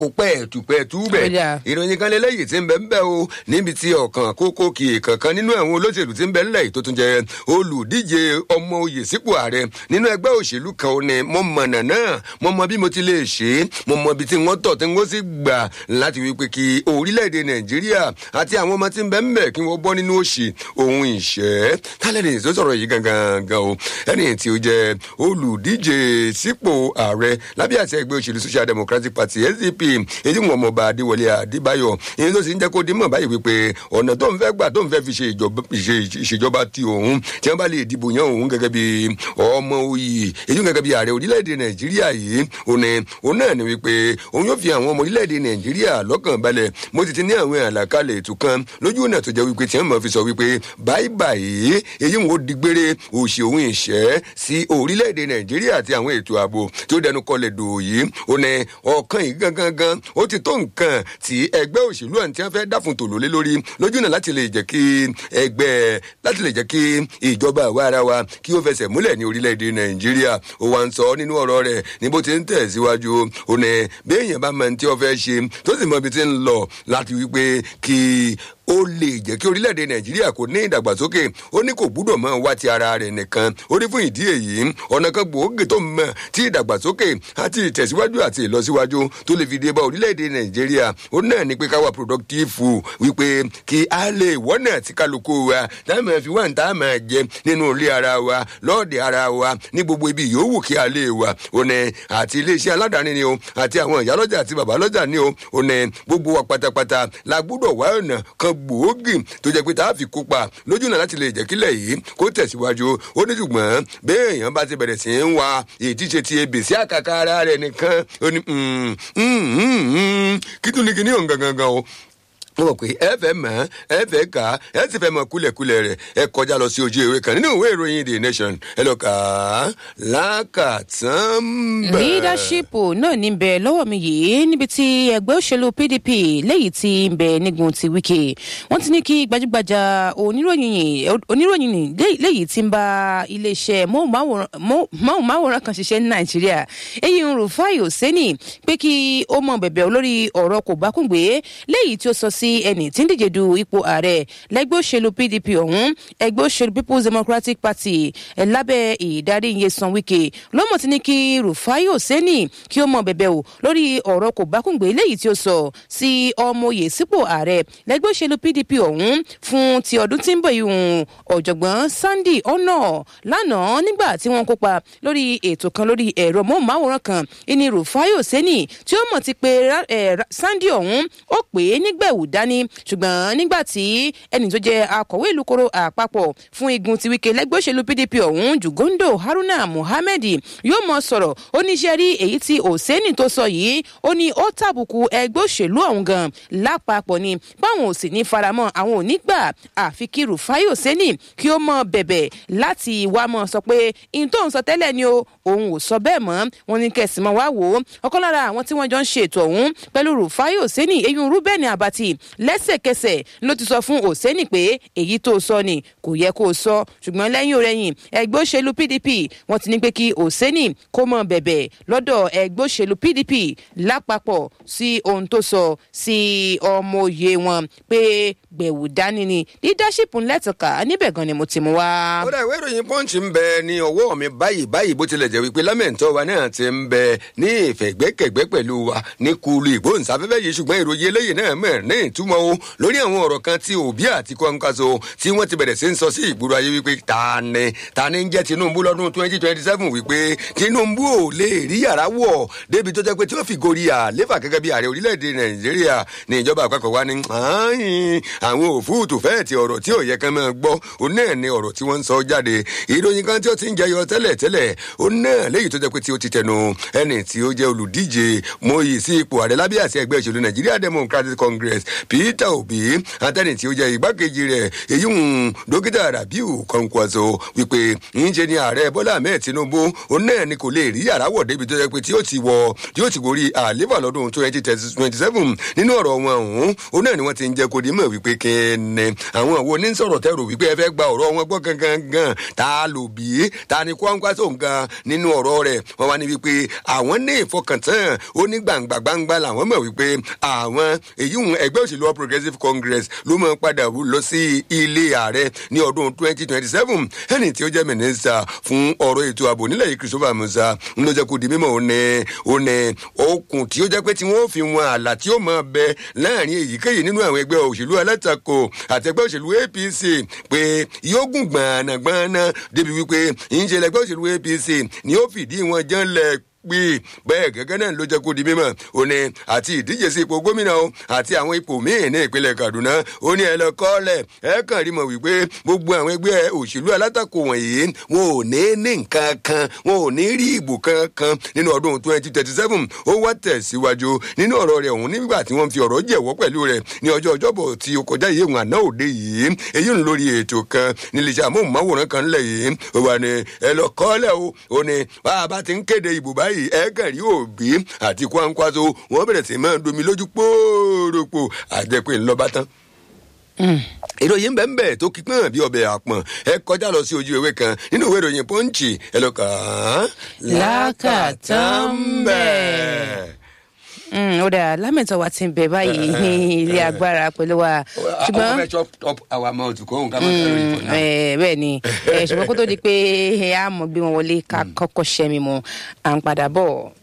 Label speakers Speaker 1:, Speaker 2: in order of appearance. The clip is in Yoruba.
Speaker 1: túbẹ̀ ìròyìn kan lélẹ́yìí tí ń bẹ ń bẹ o níbi tí ọ̀kan kókó kì í kankan nínú àwọn olóṣèlú tí ń bẹ ńlẹ̀ tó tún jẹ́ olùdíje ọmọ oyè sípò ààrẹ nínú ẹgbẹ́ òṣèlú kan ó ní mo mọ̀nà náà mo mọ bí mo ti lè ṣe é mo mọ ibi tí wọ́n tọ̀ tí wọ́n sì gbà láti wípé kí orílẹ̀-èdè nàìjíríà àti àwọn ọmọ tí ń bẹ ń bẹ kí wọ́n bọ́ nínú òṣì ohun ìṣẹ́ tálẹ́nì tó sọ̀rọ̀ yìí gangan o ẹni tí ó jẹ́ olùdíje sípò ààrẹ lábẹ́ àti ẹgbẹ́ òṣèlú social democratic party SDP èyí wọn mọba adéwọlé adébáyọ̀ èyí tó sì ń jẹ́ kó dímọ̀ báyìí wípé ọ̀nà tó ń fẹ́ gbà tó ń fẹ́ fi ṣe ìṣèjọba ti òun tí wọ́n bá lè dìbò yan òun gẹ́gẹ́ bí ọmọ oyè èyí gẹ́gẹ́ bí ààrẹ orílẹ̀-èdè nàìjíríà yìí òun náà ni wípé òun yóò fi àwọn ọmọ orílẹ̀-èdè nàìjíríà lọ́kàn balẹ̀ mo ti ní àwọn àlàkalẹ̀ ètò kan lójú ọ̀nà tó jẹ́ wípé tí wọ́n mọ̀ fi sọ wípé báyìí èyí wọn ò digbére òṣì òun ìṣẹ́ sí orílẹ̀-èdè nàìjíríà àti àwọn ètò ààbò tó dẹnu kọlẹ̀ dò yìí ọ̀kan yìí gangan ó ti tó nǹkan tí ẹgbẹ́ òṣèlú àti tí wọ́n fẹ́ dáfun tòló lé lórí lójú náà láti lè jẹ́ kí ìjọba àwa ara wa kí ó fẹsẹ̀ múlẹ̀ ní orílẹ̀-èdè nàìjíríà ó wá ń sọ nínú ọ̀rọ̀ rẹ̀ ní bó ti ń tẹ̀síwájú ó ní bí èèyàn bá mọ tí ó fẹ́ ṣe tó sì mọ ibi tí ń lọ láti wípé kí ó lè jẹ́ kí orílẹ̀-èdè nàìjíríà kò ní ìdàgbàsókè ó ní kò gbúdọ̀ mọ́ wá ti ara rẹ̀ nìkan ó ní fún ìdí èyí ọ̀nà kan gbòógì tó mọ̀ tí ìdàgbàsókè àti ìtẹ̀síwájú àti ìlọsíwájú tó lè fi dé bá orílẹ̀-èdè nàìjíríà ó náà ní pé ká wà productive wípé kí a lè wọ́nà tí kálukú wa táwọn fi wá ní táwọn jẹ nínú ilé ara wa lọ́ọ̀dẹ̀ ara wa ní gbogbo ibi yòówù kí a lè wà ó ní àti iléeṣẹ́ aládàáni ni o àti àwọn ìyálọ́jà àti bàbálọ́jà ni o ó ní gbogbo wa pátápátá la gbúdọ̀ wá ọ̀nà kan gbòógì tó jẹ́ pé tá a fi kópa lójú náà láti lè jẹ́ kílẹ̀ yìí kó tẹ̀síwájú ó ní ṣùgbọ́n béèyàn bá ti bẹ̀rẹ̀ sí ń wa ìdíje ti ebè sí àkàkà ara rẹ̀ nìkan ó ní kí tún ní kíní òun gangan o wọ́n mọ̀ pé ẹ fẹ́ mọ̀ ẹ fẹ́ kà á ẹ sì fẹ́ mọ̀ kúlẹ̀kúlẹ̀ rẹ̀ ẹ kọjá lọ sí ojú ìwé kan nínú ìwé ìròyìn The Nation ẹ lọ kà á lákàtàn bẹ́ẹ̀.
Speaker 2: leadership náà ní bẹ lọ́wọ́ mi yìí níbi tí ẹgbẹ́ òṣèlú PDP léyìí tí ń bẹ nígun ti Wike wọ́n ti ní kí gbajúgbajà oníròyìn léyìí tí ń bá iléeṣẹ́ móhùnmáwòrán kan ṣiṣẹ́ ní Nàìjíríà èyí ń Rufai Oseni pé kí ó mọ bẹ̀bẹ̀ olórí ọ̀rọ̀ kò bákùngbé léyìí tí ó sọ sí ẹni tí ń díje du ipò ààrẹ lẹ́gbẹ́ òṣèlú PDP ọ̀hún ẹgbẹ́ òṣèlú People's Democratic Party lábẹ́ ìdarí Nyesom Wike ló mọ̀ tí ní kí Rufai Oseni kí ó mọ bẹ̀bẹ̀ o lórí ọ̀rọ̀ kò bákùngbé léyìí tí ó sọ sí ọmọ oyè sípò ààrẹ lẹ́gbẹ́ òṣèlú PDP ọ̀hún fún ti ọdún tí ń bọ̀ yìí ọ̀jọ̀gbọ́n Sunday Ono lánàá nígbà tí wọ́n kópa lórí ètò kan lórí ẹ̀rọ móhùnmáwòrán kan ìní Rufai Oseni tí ó mọ̀ ti pé Sunday ọ̀hún ó pè é nígbẹ̀wò dání ṣùgbọ́n nígbà tí ẹni tó jẹ́ akọ̀wé ìlú koro àpapọ̀ fún igun ti Wike lẹ́gbẹ́ òṣèlú PDP ọ̀hún Jugondo Haruna Mohammed yóò mọ sọ̀rọ̀ ó ní ṣe rí èyí tí Oseni tó sọ yìí ó ní ó tàbùkù ẹgbẹ́ òṣèlú ọ̀hún gan lápapọ̀ ni báwọn ò sì ní faramọ́ àwọn ò ní gbà àfi kí Rufai Oseni kí ó mọ bẹ̀bẹ̀ láti wá mọ sọ pé in tó ń sọ tẹ́lẹ̀ ni òun ò sọ bẹ́ẹ̀ mọ́ wọn ní kẹsìmọ́ wá wò ó ọ̀kan lára àwọn tí wọ́n jọ ń ṣe ètò ọ̀hún pẹ̀lú Rufai Oseni eyín Rúbẹ́nì Àbàtì lẹ́sẹ̀kẹsẹ̀ ló ti sọ fún Oseni pé èyí tó sọ ni kò yẹ kó sọ ṣùgbọ́n lẹ́yìn òrẹ́yìn ẹgbẹ́ òṣèlú PDP wọ́n ti ní pé kí Oseni kó mọ bẹ̀bẹ̀ lọ́dọ̀ ẹgbẹ́ òṣèlú PDP lápapọ̀ sí ohun tó sọ sí ọmọ òye wọn pé gbẹ̀wò dání ni leadership ńlẹ́tọ̀ka níbẹ̀ gan ni mo ti mú wá.
Speaker 1: ó dà ìwé ìròyìn Punch ń bẹ ní ọwọ́ mi báyìí bó tilẹ̀ jẹ́ wípé lámẹ̀ntọ́ wa náà ti ń bẹ ní ìfẹ̀gbẹ́kẹ̀gbẹ́ pẹ̀lú wa ní kúlù ìgbóhùnsáfẹ́fẹ́ yìí ṣùgbọ́n ìròyìn eléyìí náà mẹ́rin ní ìtumọ̀ o lórí àwọn ọ̀rọ̀ kan tí Obi àti Kwankwaso tí wọ́n ti bẹ̀rẹ̀ sí ń sọ sí ìgboro ayé wípé ta ni ń jẹ́ Tinubu lọ́dún 2027 wípé Tinubu ò lè rí yàrá wọ̀ débi tó jẹ́ pé tí ó fi gorí àléfà gẹ́gẹ́ bí ààrẹ orílẹ̀-èdè Nàìjíríà ní ìjọba àpapọ̀ wa ní àwọn òfúùtù fẹ́ẹ̀ ti ọ̀rọ̀ tí ò yẹ kán máa gbọ́ òun náà ni ọ̀rọ̀ tí wọ́n ń sọ jáde ìròyìn kan tí ó ti ń jẹyọ tẹ́lẹ̀ òun náà léyìí tó jẹ́ pé tí ó ti tẹnu ẹni tí ó jẹ́ olùdíje mọ́yì sí ipò ààrẹ lábẹ́ àṣẹ ẹgbẹ́ òṣèlú Nigeria Democratic Congress Peter Obi atẹ́ni tí ó jẹ́ igbákejì rẹ̀ èyí ń dókítà Rabiu Kwankwaso wípé ńṣe ni ààrẹ Bọ́lá Ahmed Tinubu òun náà ni kò lè rí yàrá wọ̀ débi tó yẹ pé tí ó ti gorí àlééfà lọ́dún 2027 nínú ọ̀rọ̀ wọn ọ̀hún òun náà ni wọ́n ti ń jẹ́ kó di mọ̀ wípé kẹ́ẹ̀nẹ́ àwọn àwọn onísọ̀rọ̀ tẹ́rù wípé ẹ fẹ́ gba ọ̀rọ̀ wọn gbọ́ gangan ta ló bí ta ni Kwankwaso nǹkan nínú ọ̀rọ̀ rẹ̀ wọ́n wá ní wípé àwọn ní ìfọkàntán ó ní gbangba làwọn mọ̀ wípé àwọn èyí ń ẹgbẹ́ òṣèlú All Progressives Congress ló máa padà lọ sí ilé ààrẹ ní ọdún 2027 ẹni tí ó jẹ́ mínísítà fún ọ̀rọ̀ ètò ààbò nílẹ̀ yìí Christopher Musa ń lọ jẹ́ kó di mímọ̀ ó ní okùn tí ó jẹ́ pé tí wọ́n fi wọn àlà tí ó máa bẹ láàrin èyíkéyìí nínú àwọn ẹgbẹ́ òṣèlú alátakò àti ẹgbẹ́ òṣèlú APC pé yóò gùn gbànàgbànà débi wípé ìyíṣẹ́ ẹgbẹ́ òṣèlú APC ni ó fìdí wọn jẹ́ńlẹ̀ pé bẹ́ẹ̀ gẹ́gẹ́ náà ló jẹ́ kó di mímọ̀ ó ní àti ìdíje sí ipò gómìnà o àti àwọn ipò míì ní ìpínlẹ̀ Kaduna ó ní ẹ lọ kọ́lẹ̀ ẹ kàn rí mọ̀ wípé gbogbo àwọn ẹgbẹ́ òṣèlú alátakò wọ̀nyí wọn ò ní nǹkan kan wọn ò ní rí ìbò kankan nínú ọdún 2037 ó wá tẹ̀síwájú nínú ọ̀rọ̀ rẹ̀ ọ̀hún nígbà tí wọ́n fi ọ̀rọ̀ jẹ̀wọ́ pẹ̀lú rẹ̀ ní ọjọ́ ọjọ́bọ̀ tí ó kọjá yìí àná òde yìí èyí ń lórí ètò kan níléeṣẹ́ amóhùnmáwòrán kan ńlẹ̀ yìí ó wà ní ẹ lọ kọ́lẹ̀ o ó ní bá a bá ti ń kéde ìbò báyìí ẹ̀ẹ́kàn rí Òbí àti Kwankwaso wọ́n bẹ̀rẹ̀ sí máa ń domi lójú pòóròpò àjẹpẹ́ ńlọ́ba tán. ìròyìn bẹ́ẹ̀ tó kíkàn bí ọbẹ̀ àpọ̀n ẹ kọjá lọ sí ojú ewé kan nínú ìwé ìròyìn Punch ẹ lọ kà á.
Speaker 2: lákàtàn bẹ́ẹ̀. Ó dà lámẹ̀tọ̀ wa ti ń bẹ̀ báyìí ní ilé agbára pẹ̀lú wa.
Speaker 1: ṣùgbọ́n àwọn fẹ́ chop up our mouth kó nǹkan máa ń sọ̀rọ̀ ìfọ̀ náà.
Speaker 2: bẹ́ẹ̀ ni ṣùgbọ́n kó tó di pé a mọ̀ gbé wọn wọlé ká kọ́kọ́ ṣẹ́ mi mọ́ à ń padà bọ̀.